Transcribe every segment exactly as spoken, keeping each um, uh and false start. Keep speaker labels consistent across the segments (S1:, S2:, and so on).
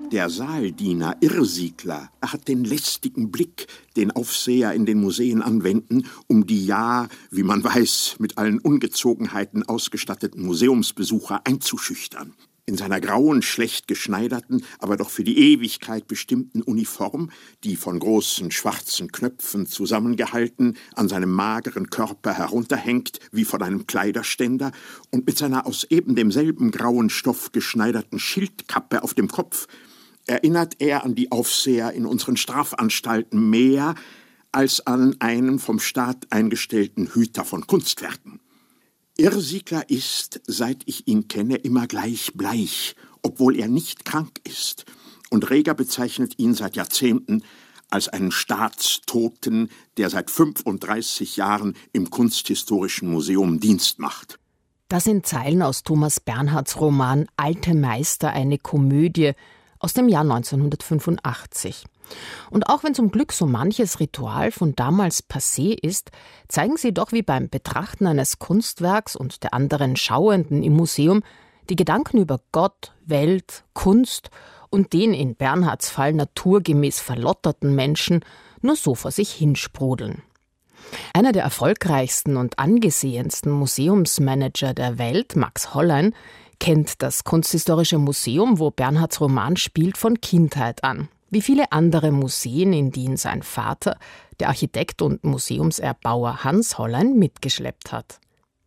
S1: Der Saaldiener Irrsiegler hat den lästigen Blick, den Aufseher in den Museen anwenden, um die ja, wie man weiß, mit allen Ungezogenheiten ausgestatteten Museumsbesucher einzuschüchtern. In seiner grauen, schlecht geschneiderten, aber doch für die Ewigkeit bestimmten Uniform, die von großen schwarzen Knöpfen zusammengehalten an seinem mageren Körper herunterhängt wie von einem Kleiderständer, und mit seiner aus eben demselben grauen Stoff geschneiderten Schildkappe auf dem Kopf, erinnert er an die Aufseher in unseren Strafanstalten mehr als an einen vom Staat eingestellten Hüter von Kunstwerken. Irrsiegler ist, seit ich ihn kenne, immer gleich bleich, obwohl er nicht krank ist. Und Reger bezeichnet ihn seit Jahrzehnten als einen Staatstoten, der seit fünfunddreißig Jahren im Kunsthistorischen Museum Dienst macht.
S2: Das sind Zeilen aus Thomas Bernhards Roman »Alte Meister, eine Komödie« aus dem Jahr neunzehnhundertfünfundachtzig. Und auch wenn zum Glück so manches Ritual von damals passé ist, zeigen sie doch wie beim Betrachten eines Kunstwerks und der anderen Schauenden im Museum die Gedanken über Gott, Welt, Kunst und den in Bernhards Fall naturgemäß verlotterten Menschen nur so vor sich hinsprudeln. Einer der erfolgreichsten und angesehensten Museumsmanager der Welt, Max Hollein, kennt das Kunsthistorische Museum, wo Bernhards Roman spielt, von Kindheit an. Wie viele andere Museen, in die ihn sein Vater, der Architekt und Museumserbauer Hans Hollein, mitgeschleppt hat.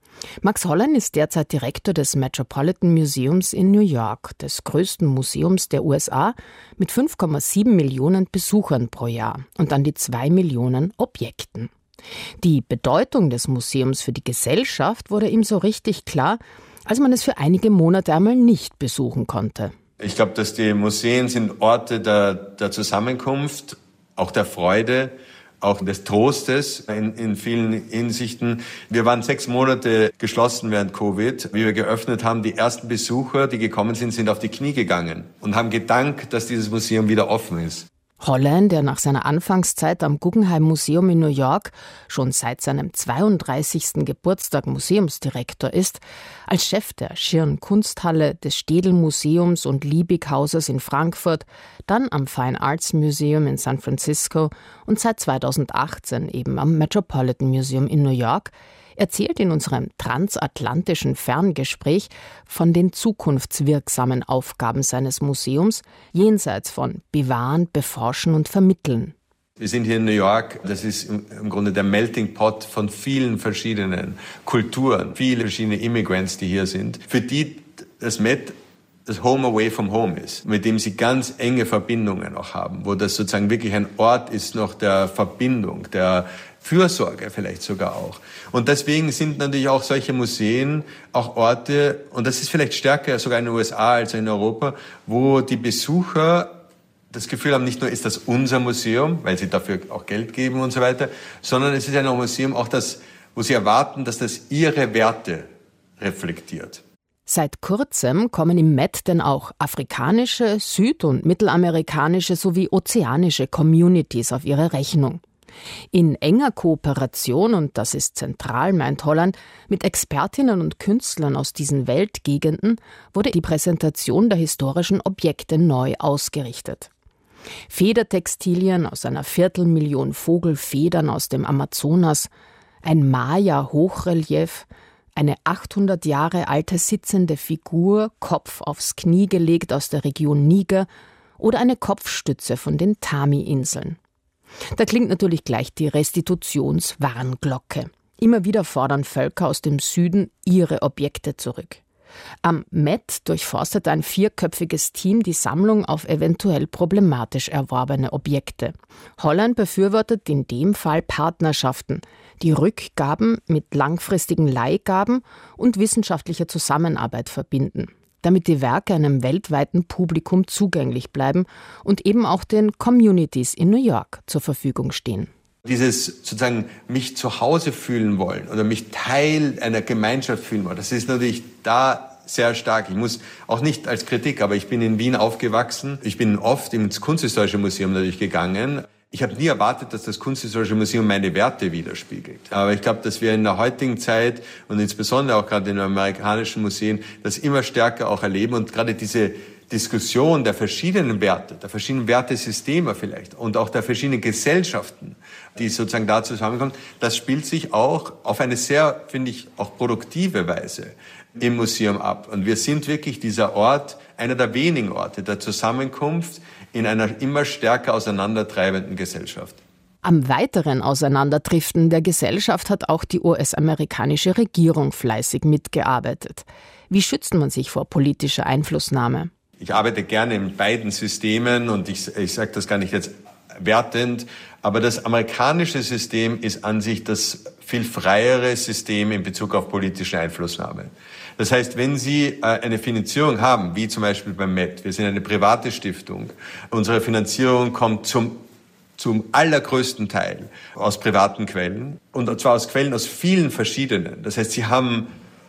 S2: Max Hollein ist derzeit Direktor des Metropolitan Museums in New York, des größten Museums der U S A, mit fünf Komma sieben Millionen Besuchern pro Jahr und an die zwei Millionen Objekten. Die Bedeutung des Museums für die Gesellschaft wurde ihm so richtig klar, als man es für einige Monate einmal nicht besuchen konnte.
S3: Ich glaube, dass die Museen sind Orte der, der Zusammenkunft, auch der Freude, auch des Trostes in, in vielen Hinsichten. Wir waren sechs Monate geschlossen während Covid. Wie wir geöffnet haben, die ersten Besucher, die gekommen sind, sind auf die Knie gegangen und haben gedankt, dass dieses Museum wieder offen ist.
S2: Hollein, der nach seiner Anfangszeit am Guggenheim Museum in New York schon seit seinem zweiunddreißigsten Geburtstag Museumsdirektor ist, als Chef der Schirn Kunsthalle, des Städel Museums und Liebig-Hauses in Frankfurt, dann am Fine Arts Museum in San Francisco und seit zweitausendachtzehn eben am Metropolitan Museum in New York, erzählt in unserem transatlantischen Ferngespräch von den zukunftswirksamen Aufgaben seines Museums, jenseits von Bewahren, Beforschen und Vermitteln.
S3: Wir sind hier in New York, das ist im Grunde der Melting Pot von vielen verschiedenen Kulturen, viele verschiedene Immigrants, die hier sind, für die das Met das Home away from home ist, mit dem sie ganz enge Verbindungen auch haben, wo das sozusagen wirklich ein Ort ist noch der Verbindung, der Fürsorge vielleicht sogar auch. Und deswegen sind natürlich auch solche Museen auch Orte, und das ist vielleicht stärker sogar in den U S A als in Europa, wo die Besucher das Gefühl haben, nicht nur ist das unser Museum, weil sie dafür auch Geld geben und so weiter, sondern es ist ein Museum auch das, wo sie erwarten, dass das ihre Werte reflektiert.
S2: Seit kurzem kommen im Met denn auch afrikanische, süd- und mittelamerikanische sowie ozeanische Communities auf ihre Rechnung. In enger Kooperation, und das ist zentral, meint Hollein, mit Expertinnen und Künstlern aus diesen Weltgegenden wurde die Präsentation der historischen Objekte neu ausgerichtet. Federtextilien aus einer Viertelmillion Vogelfedern aus dem Amazonas, ein Maya-Hochrelief, eine achthundert Jahre alte sitzende Figur, Kopf aufs Knie gelegt aus der Region Niger oder eine Kopfstütze von den Tami-Inseln. Da klingt natürlich gleich die Restitutionswarnglocke. Immer wieder fordern Völker aus dem Süden ihre Objekte zurück. Am Met durchforstet ein vierköpfiges Team die Sammlung auf eventuell problematisch erworbene Objekte. Hollein befürwortet in dem Fall Partnerschaften, die Rückgaben mit langfristigen Leihgaben und wissenschaftlicher Zusammenarbeit verbinden, damit die Werke einem weltweiten Publikum zugänglich bleiben und eben auch den Communities in New York zur Verfügung stehen.
S3: Dieses sozusagen mich zu Hause fühlen wollen oder mich Teil einer Gemeinschaft fühlen wollen, das ist natürlich da sehr stark. Ich muss auch nicht als Kritik, aber ich bin in Wien aufgewachsen. Ich bin oft ins Kunsthistorische Museum natürlich gegangen. Ich habe nie erwartet, dass das Kunsthistorische Museum meine Werte widerspiegelt. Aber ich glaube, dass wir in der heutigen Zeit und insbesondere auch gerade in den amerikanischen Museen das immer stärker auch erleben und gerade diese Diskussion der verschiedenen Werte, der verschiedenen Wertesysteme vielleicht und auch der verschiedenen Gesellschaften, die sozusagen da zusammenkommen, das spielt sich auch auf eine sehr, finde ich, auch produktive Weise im Museum ab. Und wir sind wirklich dieser Ort, einer der wenigen Orte der Zusammenkunft in einer immer stärker auseinandertreibenden Gesellschaft.
S2: Am weiteren Auseinanderdriften der Gesellschaft hat auch die U S-amerikanische Regierung fleißig mitgearbeitet. Wie schützt man sich vor politischer Einflussnahme?
S3: Ich arbeite gerne in beiden Systemen und ich, ich sage das gar nicht jetzt wertend, aber das amerikanische System ist an sich das viel freiere System in Bezug auf politische Einflussnahme. Das heißt, wenn Sie äh, eine Finanzierung haben, wie zum Beispiel beim Met, wir sind eine private Stiftung, unsere Finanzierung kommt zum zum allergrößten Teil aus privaten Quellen und zwar aus Quellen aus vielen verschiedenen. Das heißt, Sie haben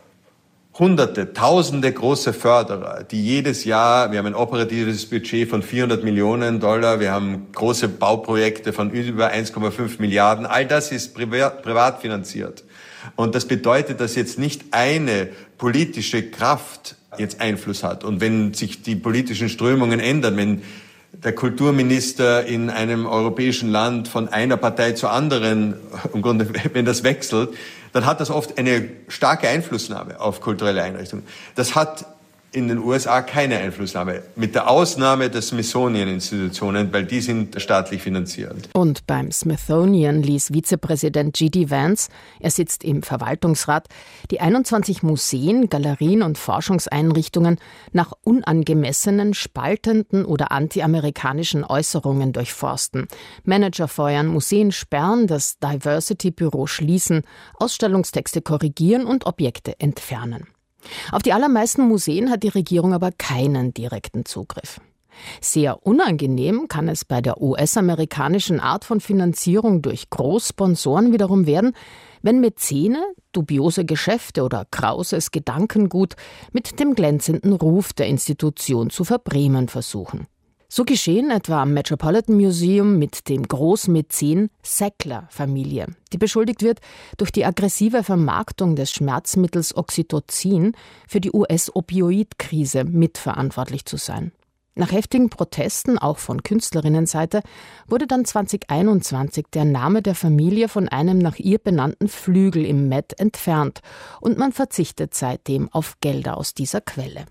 S3: Hunderte, Tausende große Förderer, die jedes Jahr, wir haben ein operatives Budget von vierhundert Millionen Dollar, wir haben große Bauprojekte von über eins Komma fünf Milliarden, all das ist privat, privat finanziert. Und das bedeutet, dass jetzt nicht eine politische Kraft jetzt Einfluss hat. Und wenn sich die politischen Strömungen ändern, wenn der Kulturminister in einem europäischen Land von einer Partei zur anderen, im Grunde, wenn das wechselt, dann hat das oft eine starke Einflussnahme auf kulturelle Einrichtungen. Das hat in den U S A keine Einflussnahme, mit der Ausnahme der Smithsonian-Institutionen, weil die sind staatlich finanziert.
S2: Und beim Smithsonian ließ Vizepräsident G D Vance, er sitzt im Verwaltungsrat, die einundzwanzig Museen, Galerien und Forschungseinrichtungen nach unangemessenen, spaltenden oder anti-amerikanischen Äußerungen durchforsten. Manager feuern, Museen sperren, das Diversity-Büro schließen, Ausstellungstexte korrigieren und Objekte entfernen. Auf die allermeisten Museen hat die Regierung aber keinen direkten Zugriff. Sehr unangenehm kann es bei der U S-amerikanischen Art von Finanzierung durch Großsponsoren wiederum werden, wenn Mäzene dubiose Geschäfte oder krauses Gedankengut mit dem glänzenden Ruf der Institution zu verbremen versuchen. So geschehen etwa am Metropolitan Museum mit dem Großmäzen Sackler-Familie, die beschuldigt wird, durch die aggressive Vermarktung des Schmerzmittels Oxytocin für die U S-Opioid-Krise mitverantwortlich zu sein. Nach heftigen Protesten, auch von Künstlerinnenseite, wurde dann zweitausendeinundzwanzig der Name der Familie von einem nach ihr benannten Flügel im Met entfernt und man verzichtet seitdem auf Gelder aus dieser Quelle.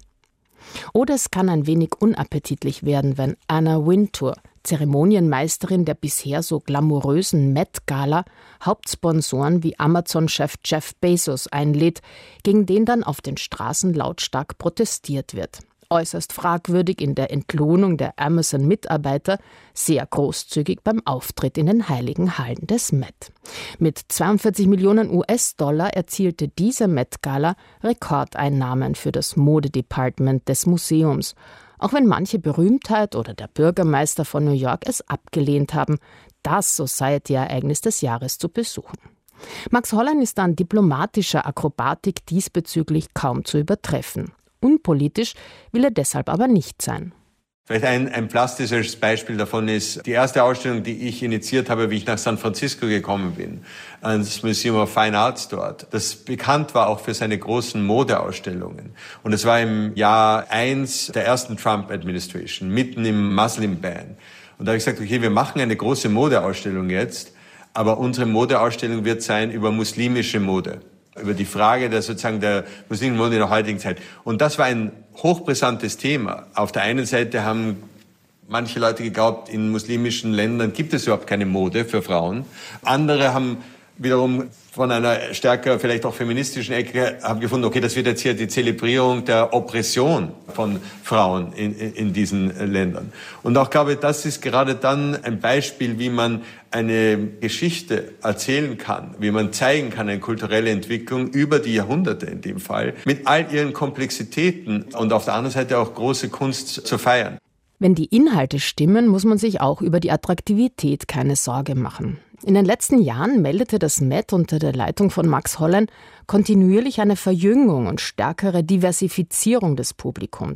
S2: Oder es kann ein wenig unappetitlich werden, wenn Anna Wintour, Zeremonienmeisterin der bisher so glamourösen Met-Gala, Hauptsponsoren wie Amazon-Chef Jeff Bezos einlädt, gegen den dann auf den Straßen lautstark protestiert wird. Äußerst fragwürdig in der Entlohnung der Amazon-Mitarbeiter, sehr großzügig beim Auftritt in den heiligen Hallen des Met. Mit zweiundvierzig Millionen U S-Dollar erzielte diese Met-Gala Rekordeinnahmen für das Modedepartement des Museums, auch wenn manche Berühmtheit oder der Bürgermeister von New York es abgelehnt haben, das Society-Ereignis des Jahres zu besuchen. Max Hollein ist an diplomatischer Akrobatik diesbezüglich kaum zu übertreffen. Unpolitisch will er deshalb aber nicht sein.
S3: Vielleicht ein, ein plastisches Beispiel davon ist die erste Ausstellung, die ich initiiert habe, wie ich nach San Francisco gekommen bin, ans Museum of Fine Arts dort, das bekannt war auch für seine großen Modeausstellungen. Und es war im Jahr eins der ersten Trump-Administration, mitten im Muslim-Ban. Und da habe ich gesagt, okay, wir machen eine große Modeausstellung jetzt, aber unsere Modeausstellung wird sein über muslimische Mode. Über die Frage der sozusagen der muslimischen Mode in der heutigen Zeit. Und das war ein hochbrisantes Thema. Auf der einen Seite haben manche Leute geglaubt, in muslimischen Ländern gibt es überhaupt keine Mode für Frauen. Andere haben wiederum von einer stärker vielleicht auch feministischen Ecke haben gefunden, okay, das wird jetzt hier die Zelebrierung der Oppression von Frauen in, in diesen Ländern. Und auch glaube ich, das ist gerade dann ein Beispiel, wie man eine Geschichte erzählen kann, wie man zeigen kann, eine kulturelle Entwicklung über die Jahrhunderte in dem Fall, mit all ihren Komplexitäten und auf der anderen Seite auch große Kunst zu feiern.
S2: Wenn die Inhalte stimmen, muss man sich auch über die Attraktivität keine Sorge machen. In den letzten Jahren meldete das Met unter der Leitung von Max Hollein kontinuierlich eine Verjüngung und stärkere Diversifizierung des Publikums.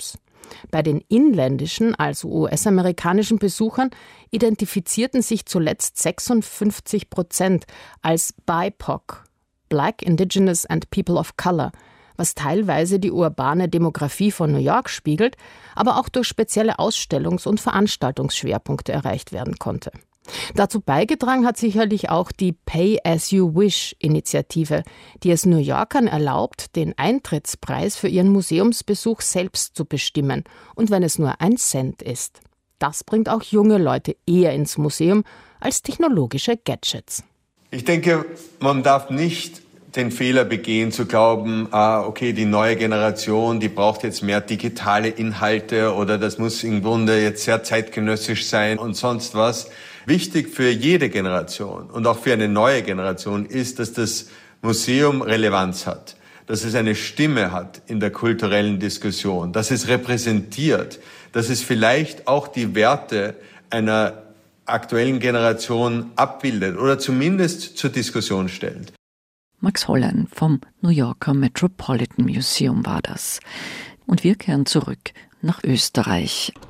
S2: Bei den inländischen, also U S-amerikanischen Besuchern identifizierten sich zuletzt sechsundfünfzig Prozent als B I P O C, Black, Indigenous and People of Color, was teilweise die urbane Demografie von New York spiegelt, aber auch durch spezielle Ausstellungs- und Veranstaltungsschwerpunkte erreicht werden konnte. Dazu beigetragen hat sicherlich auch die Pay-as-you-wish-Initiative, die es New Yorkern erlaubt, den Eintrittspreis für ihren Museumsbesuch selbst zu bestimmen, und wenn es nur ein Cent ist. Das bringt auch junge Leute eher ins Museum als technologische Gadgets.
S3: Ich denke, man darf nicht den Fehler begehen, zu glauben, ah, okay, die neue Generation, die braucht jetzt mehr digitale Inhalte oder das muss im Grunde jetzt sehr zeitgenössisch sein und sonst was. Wichtig für jede Generation und auch für eine neue Generation ist, dass das Museum Relevanz hat, dass es eine Stimme hat in der kulturellen Diskussion, dass es repräsentiert, dass es vielleicht auch die Werte einer aktuellen Generation abbildet oder zumindest zur Diskussion stellt.
S4: Max Hollein vom New Yorker Metropolitan Museum war das. Und wir kehren zurück nach Österreich.